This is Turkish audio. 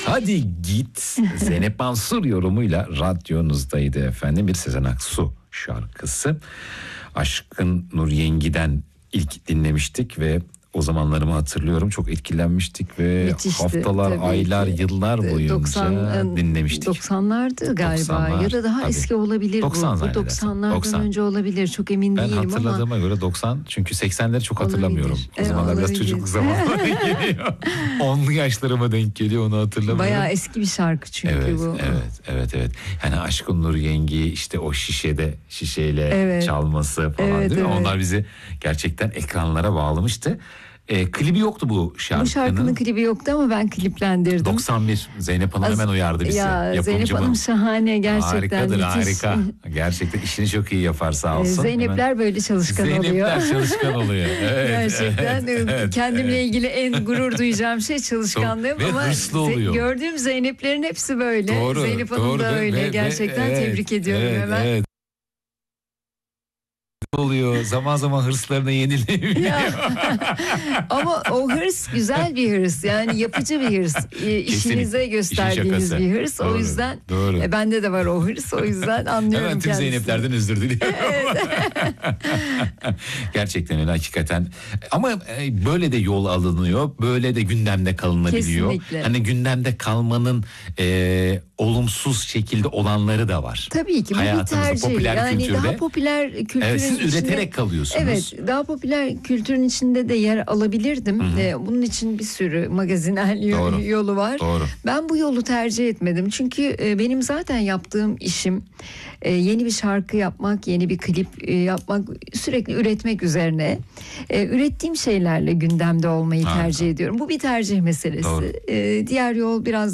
Hadi Git Zeynep Mansur yorumuyla radyonuzdaydı efendim. Bir Sezen Aksu şarkısı. Aşkın Nur Yengi'den ilk dinlemiştik ve o zamanlarımı hatırlıyorum. Çok etkilenmiştik ve müthişti, haftalar, aylar, yıllar boyunca dinlemiştik. 90'lardı galiba 90'lar, ya da daha tabii. eski olabilir 90 bu. 90'lardan önce olabilir. Çok emin değilim ama. Ben hatırladığıma göre 90, çünkü 80'leri çok hatırlamıyorum. O zamanlar biraz çocukluk zamanlara geliyor. 10'lu yaşlarıma denk geliyor, onu hatırlamıyorum. Bayağı eski bir şarkı çünkü bu. Evet. Yani Aşkın Nur Yengi, işte o şişeyle çalması falan, değil mi? Onlar bizi gerçekten ekranlara bağlamıştı. Klibi yoktu bu şarkının. Bu şarkının klibi yoktu ama ben kliplendirdim. 91. Zeynep Hanım hemen uyardı bizi. Zeynep Hanım şahane gerçekten. Harika. Gerçekten işini çok iyi yapar, sağ olsun. Zeynepler böyle çalışkan oluyor. Zeynepler çalışkan oluyor. Evet, gerçekten kendimle ilgili en gurur duyacağım şey çalışkanlığım. Ve ama hırslı oluyor. Gördüğüm Zeyneplerin hepsi böyle. Doğru, Zeynep Hanım da öyle. Gerçekten tebrik ediyorum hemen. Evet. Oluyor. Zaman zaman hırslarına yenilemiyor. Ama o hırs güzel bir hırs. Yani yapıcı bir hırs. İşinize gösterdiğiniz bir hırs. Doğru, o yüzden bende de var o hırs. O yüzden anlıyorum hemen tüm Zeyneplerden özür diliyorum. Gerçekten öyle, hakikaten. Ama böyle de yol alınıyor. Böyle de gündemde kalınabiliyor. Kesinlikle. Hani gündemde kalmanın olumsuz şekilde olanları da var. Tabii ki bu bir tercih. Popüler kültürde. Daha popüler kültürün siz içinde, üreterek kalıyorsunuz. Evet, daha popüler kültürün içinde de yer alabilirdim. Bunun için bir sürü magazinel yolu var. Doğru. Ben bu yolu tercih etmedim. Çünkü benim zaten yaptığım işim yeni bir şarkı yapmak, yeni bir klip yapmak, sürekli üretmek üzerine. Ürettiğim şeylerle gündemde olmayı tercih ediyorum. Bu bir tercih meselesi. Diğer yol biraz